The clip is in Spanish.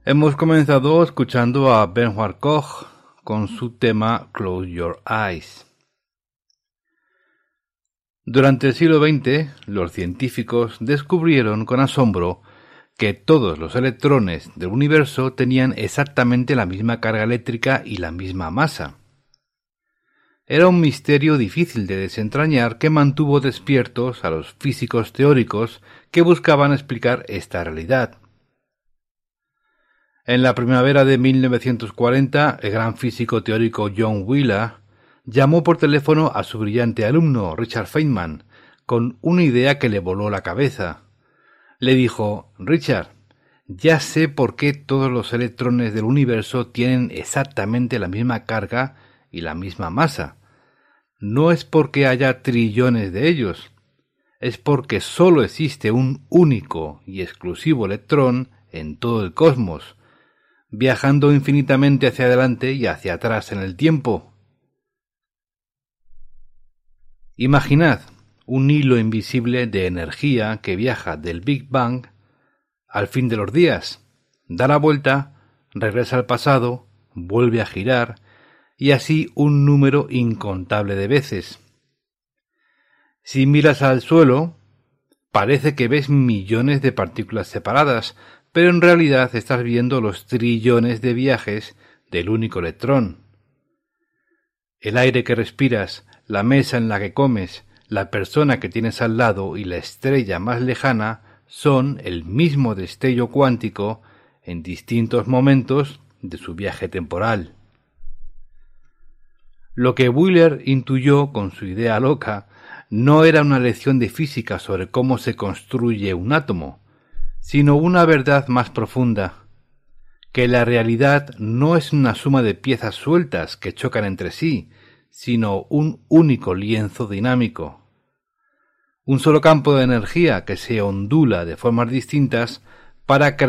Hemos comenzado escuchando a Bernhard Koch con su tema Close Your Eyes. Durante el siglo XX, los científicos descubrieron con asombro que todos los electrones del universo tenían exactamente la misma carga eléctrica y la misma masa. Era un misterio difícil de desentrañar que mantuvo despiertos a los físicos teóricos que buscaban explicar esta realidad. En la primavera de 1940, el gran físico teórico John Wheeler llamó por teléfono a su brillante alumno Richard Feynman con una idea que le voló la cabeza. Le dijo: Richard, ya sé por qué todos los electrones del universo tienen exactamente la misma carga y la misma masa. No es porque haya trillones de ellos, es porque solo existe un único y exclusivo electrón en todo el cosmos, viajando infinitamente hacia adelante y hacia atrás en el tiempo. Imaginad un hilo invisible de energía que viaja del Big Bang al fin de los días, da la vuelta, regresa al pasado, vuelve a girar, y así un número incontable de veces. Si miras al suelo, parece que ves millones de partículas separadas, pero en realidad estás viendo los trillones de viajes del único electrón. El aire que respiras, la mesa en la que comes, la persona que tienes al lado y la estrella más lejana son el mismo destello cuántico en distintos momentos de su viaje temporal. Lo que Wheeler intuyó con su idea loca no era una lección de física sobre cómo se construye un átomo, sino una verdad más profunda, que la realidad no es una suma de piezas sueltas que chocan entre sí, sino un único lienzo dinámico. Un solo campo de energía que se ondula de formas distintas para crear